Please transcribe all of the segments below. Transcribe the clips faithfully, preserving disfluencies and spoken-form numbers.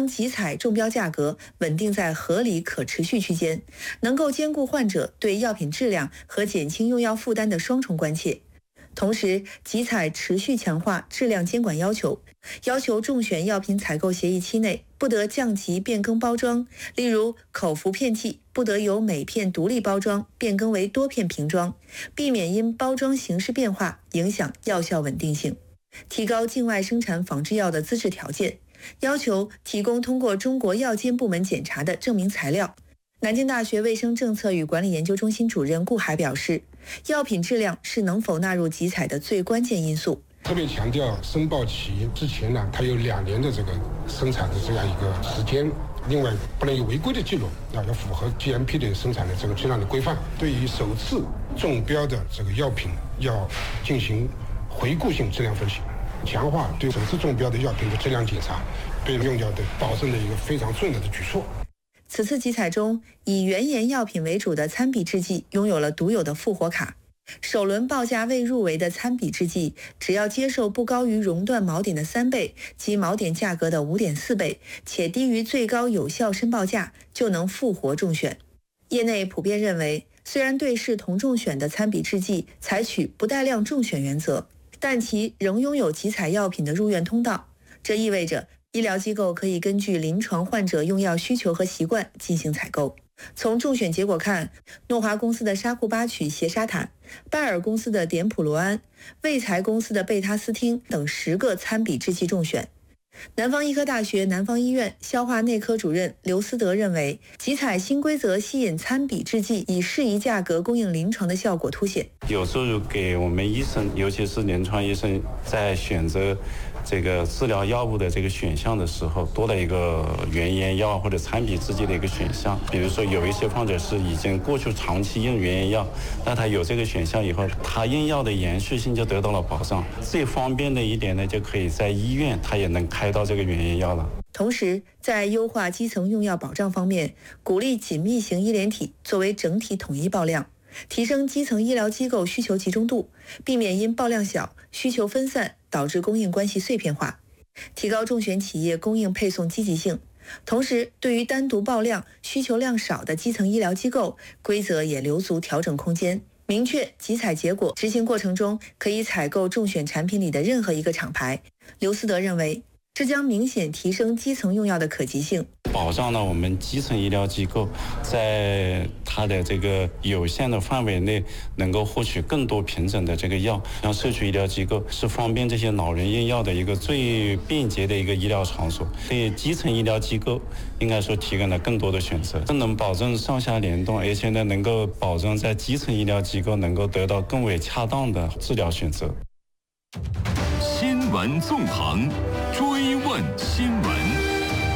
将集采中标价格稳定在合理可持续区间，能够兼顾患者对药品质量和减轻用药负担的双重关切。同时，集采持续强化质量监管要求，要求中选药品采购协议期内不得降级变更包装，例如口服片剂不得由每片独立包装变更为多片瓶装，避免因包装形式变化影响药效稳定性。提高境外生产仿制药的资质条件，要求提供通过中国药监部门检查的证明材料。南京大学卫生政策与管理研究中心主任顾海表示，药品质量是能否纳入集采的最关键因素。 特别强调申报期之前呢，它有两年的这个生产的这样一个时间，另外不能有违规的记录，要要符合 G M P 的生产的这个质量的规范。对于首次中标的这个药品，要进行回顾性质量分析，强化对首次中标的药品的质量检查，对用药的保证的一个非常重要的举措。 此次集采中，以原研药品为主的参比制剂拥有了独有的复活卡。首轮报价未入围的参比制剂，只要接受不高于熔断锚点的三倍及锚点价格的 五点四倍，且低于最高有效申报价，就能复活中选。业内普遍认为，虽然对视同中选的参比制剂采取不带量中选原则，但其仍拥有集采药品的入院通道，这意味着医疗机构可以根据临床患者用药需求和习惯进行采购。从中选结果看，诺华公司的沙库巴曲斜沙坦、拜耳公司的碘普罗安、卫财公司的贝他斯汀等十个参比制剂中选。南方医科大学南方医院消化内科主任刘思德认为，集采新规则吸引参比制剂以适宜价格供应临床的效果凸显。 有时候给我们医生，尤其是临床医生，在选择这个治疗药物的这个选项的时候，多了一个原研药或者参比制剂的一个选项。比如说有一些患者是已经过去长期用原研药，那他有这个选项以后，他用药的延续性就得到了保障。最方便的一点呢，就可以在医院他也能开到这个原研药了。 同时，在优化基层用药保障方面，鼓励紧密型医联体作为整体统一报量，提升基层医疗机构需求集中度，避免因报量小、需求分散导致供应关系碎片化，提高中选企业供应配送积极性。同时，对于单独报量、需求量少的基层医疗机构，规则也留足调整空间，明确集采结果，执行过程中可以采购中选产品里的任何一个厂牌。刘思德认为，这将明显提升基层用药的可及性， 保障了我们基层医疗机构在它的这个有限的范围内能够获取更多品种的这个药。像社区医疗机构是方便这些老人用药的一个最便捷的一个医疗场所，对基层医疗机构应该说提供了更多的选择，这能保证上下联动，而且呢能够保证在基层医疗机构能够得到更为恰当的治疗选择。 新闻纵横，追问新闻。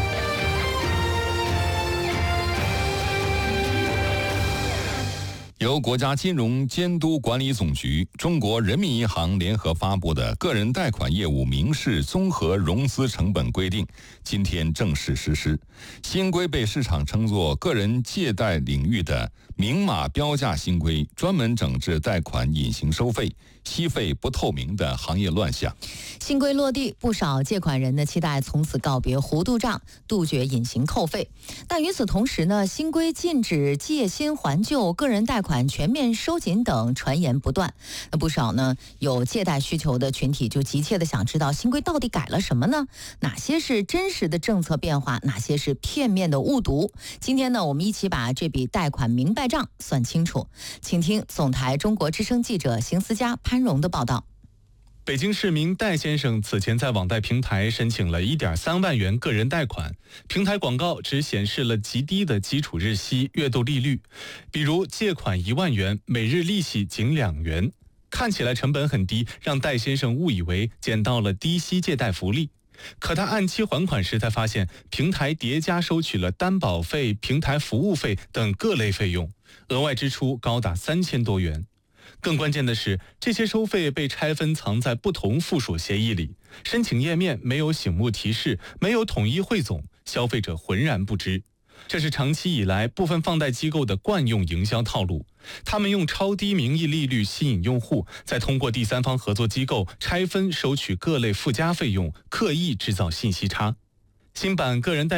由国家金融监督管理总局、中国人民银行联合发布的《个人贷款业务民事综合融资成本规定》今天正式实施。新规被市场称作个人借贷领域的明码标价新规，专门整治贷款隐形收费、息费不透明的行业乱象。 新规落地，不少借款人呢期待从此告别糊涂账，杜绝隐形扣费。但与此同时呢，新规禁止借新还旧、个人贷款全面收紧等传言不断。那不少呢有借贷需求的群体就急切的想知道新规到底改了什么呢？哪些是真实的政策变化，哪些是片面的误读？今天呢，我们一起把这笔贷款明白账算清楚。请听总台中国之声记者邢思佳、潘荣的报道。 北京市民戴先生此前在网贷平台申请了 一点三万元个人贷款，平台广告只显示了极低的基础日息、月度利率，比如借款一万元，每日利息仅两元，看起来成本很低，让戴先生误以为捡到了低息借贷福利。可他按期还款时才发现，平台叠加收取了担保费、平台服务费等各类费用，额外支出高达三千多元。更关键的是，这些收费被拆分藏在不同附属协议里，申请页面没有醒目提示，没有统一汇总，消费者浑然不知。这是长期以来部分放贷机构的惯用营销套路，他们用超低名义利率吸引用户，再通过第三方合作机构拆分收取各类附加费用，刻意制造信息差。新版个人贷